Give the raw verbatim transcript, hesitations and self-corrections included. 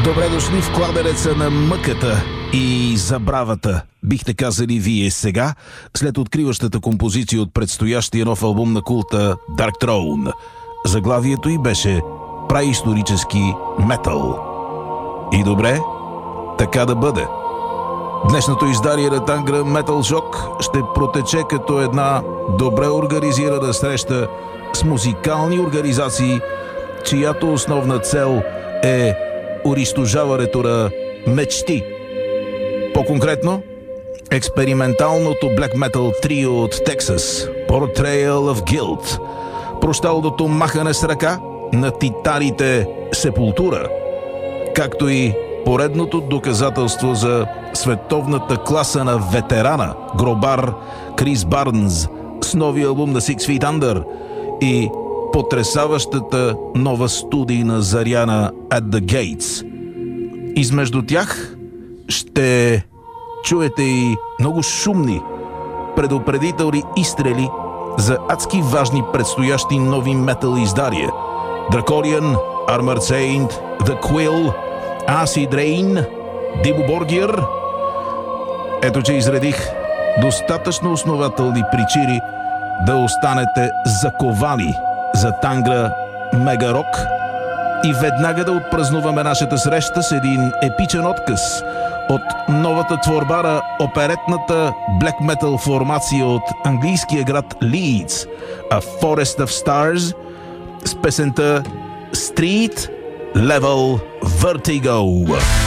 Добре дошли в кладенеца на мъката и забравата, бихте казали вие сега, след откриващата композиция от предстоящия нов албум на култа Dark Throne. Заглавието й беше праисторически метал. И добре, така да бъде. Днешното издание на Тангра Metal Shock ще протече като една добре организирана среща с музикални организации, чиято основна цел е унищожаването на мечти. По-конкретно, експерименталното black metal трио от Тексас Portrayal of Guilt, прощалното махане с ръка на титарите Сепултура, както и поредното доказателство за световната класа на ветерана гробар Крис Барнс с новия албум на Six Feet Under и потресаващата нова студийна заря на At the Gates. Измежду тях ще чуете и много шумни предупредителни изстрели за адски важни предстоящи нови метал издария: Draconian, Armored Saint, The Quill, Acid Rain, Dimmu Borgir. Ето, че изредих достатъчно основателни причини да останете заковани за Тангра Мега Рок и веднага да отпразнуваме нашата среща с един епичен откъс от новата творба на оперетната black metal формация от английския град Лийдс, A Forest of Stars, с песента Street Level Vertigo.